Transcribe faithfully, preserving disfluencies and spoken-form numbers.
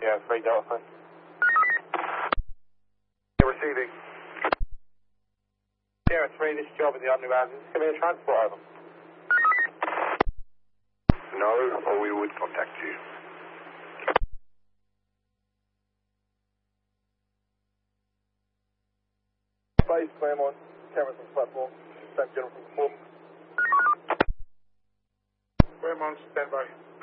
Yeah, three Delta. Yeah, receiving. Sierra three, this job in the underground. Is this going to be a transport over? No, or we would contact you. Base, Claremont. Cameras on platform. Same general from before. Claremont, stand by.